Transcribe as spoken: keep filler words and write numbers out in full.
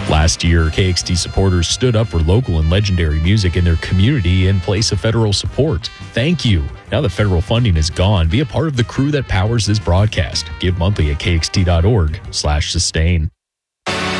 Last year, K X T supporters stood up for local and legendary music in their community in place of federal support. Thank you. Now that federal funding is gone, be a part of the crew that powers this broadcast. Give monthly at kxt.org slash sustain.